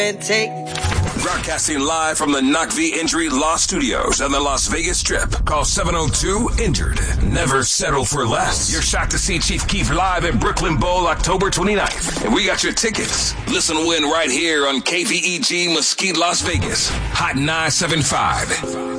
Broadcasting live from the Knock V Injury Law Studios on the Las Vegas Strip. Call 702-INJURED. Never settle for less. You're shot to see Chief Keef live at Brooklyn Bowl October 29th. And we got your tickets. Listen to win right here on KVEG Mesquite, Las Vegas. Hot 975.